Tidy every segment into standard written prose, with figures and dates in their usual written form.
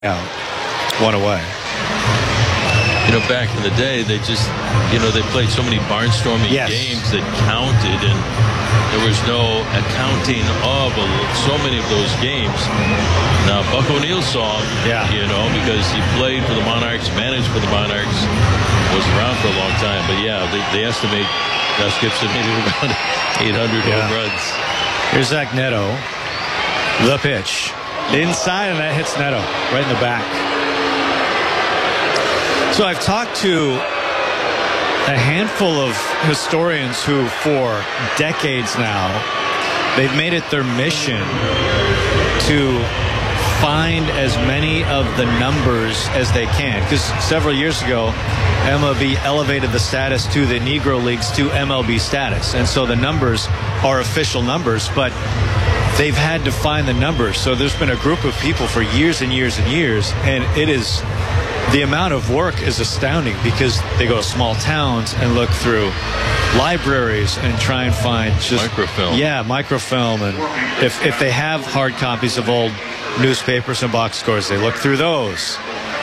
out, one away. You know, back in the day, they just, they played so many barnstorming games that counted, and there was no accounting of so many of those games. Now, Buck O'Neil saw him, because he played for the Monarchs, managed for the Monarchs, was around for a long time. But they estimate Josh Gibson maybe around 800 home runs. Here's Zach Neto. The pitch. Inside, and that hits Neto right in the back. So I've talked to a handful of historians who, for decades now, they've made it their mission to find as many of the numbers as they can. Because several years ago, MLB elevated the status to the Negro Leagues to MLB status. And so the numbers are official numbers, but they've had to find the numbers. So there's been a group of people for years and years and years, and the amount of work is astounding because they go to small towns and look through libraries and try and find just microfilm. Yeah, microfilm. And if they have hard copies of old newspapers and box scores, they look through those.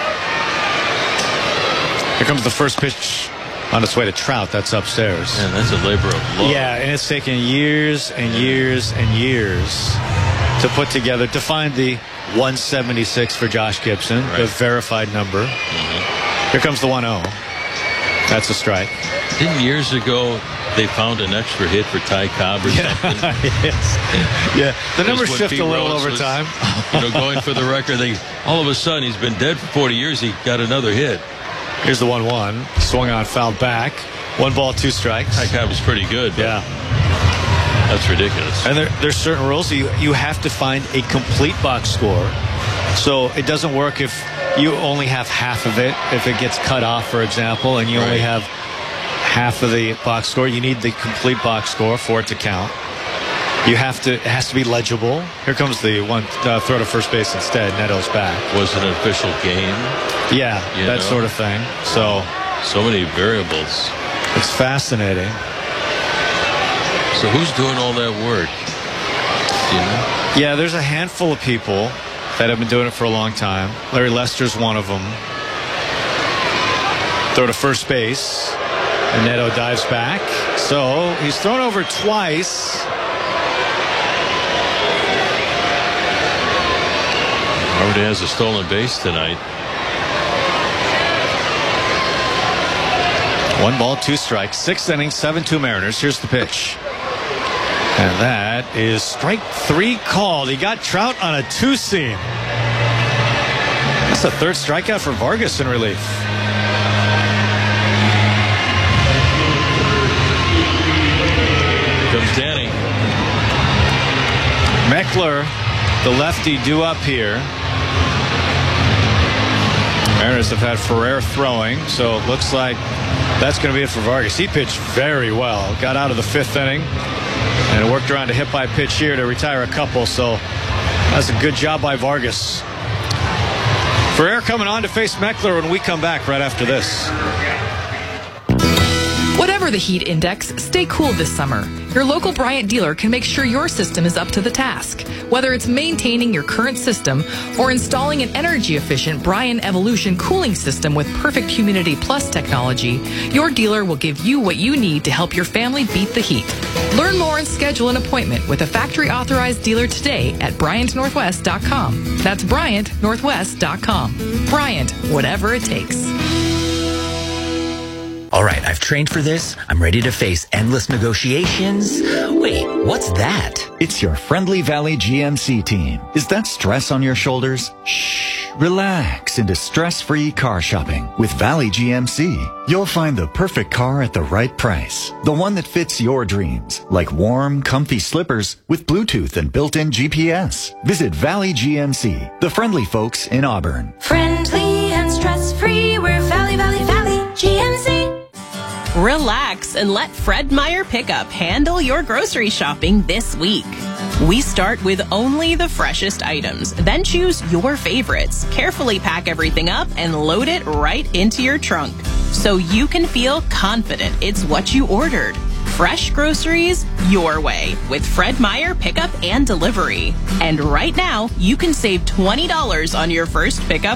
Here comes the first pitch on its way to Trout. That's upstairs. Man, that's a labor of love. Yeah, and it's taken years and years and years to put together, to find the 176 for Josh Gibson, the verified number. Here comes the 1-0. That's a strike. Didn't years ago they found an extra hit for Ty Cobb or something? Yeah, the numbers shift a little over time. Going for the record, all of a sudden he's been dead for 40 years. He got another hit. Here's the 1-1. Swung on, fouled back. 1 ball, 2 strikes. Ty Cobb is pretty good. Yeah. That's ridiculous. And there's certain rules. You have to find a complete box score. So it doesn't work if you only have half of it. If it gets cut off, for example, and you only have half of the box score, you need the complete box score for it to count. It has to be legible. Here comes the one throw to first base instead. Neto's back. Was it an official game? Yeah, that sort of thing. So many variables. It's fascinating. So who's doing all that work? Yeah, there's a handful of people that have been doing it for a long time. Larry Lester's one of them. Throw to first base, and Neto dives back. So he's thrown over twice. Already has a stolen base tonight. 1 ball, 2 strikes. 6th inning, 7-2 Mariners. Here's the pitch. And that is strike 3 called. He got Trout on a 2-seam. That's the 3rd strikeout for Vargas in relief. Here comes Danny. Meckler, the lefty, due up here. Mariners have had Ferrer throwing, so it looks like that's going to be it for Vargas. He pitched very well. Got out of the 5th inning. And it worked around a hit by pitch here to retire a couple, so that's a good job by Vargas. Ferrer coming on to face Meckler when we come back right after this. Whatever the heat index, stay cool this summer. Your local Bryant dealer can make sure your system is up to the task. Whether it's maintaining your current system or installing an energy-efficient Bryant Evolution cooling system with perfect Humidity Plus technology, your dealer will give you what you need to help your family beat the heat. Learn more and schedule an appointment with a factory-authorized dealer today at BryantNorthwest.com. That's BryantNorthwest.com. Bryant, whatever it takes. All right, I've trained for this. I'm ready to face endless negotiations. Wait, what's that? It's your Friendly Valley GMC team. Is that stress on your shoulders? Shh, relax into stress-free car shopping. With Valley GMC, you'll find the perfect car at the right price. The one that fits your dreams, like warm, comfy slippers with Bluetooth and built-in GPS. Visit Valley GMC, the friendly folks in Auburn. Friendly and stress-free, we're Valley GMC. Relax and let Fred Meyer Pickup handle your grocery shopping this week. We start with only the freshest items, then choose your favorites, carefully pack everything up, and load it right into your trunk so you can feel confident it's what you ordered. Fresh groceries your way with Fred Meyer Pickup and Delivery. And right now, you can save $20 on your first pickup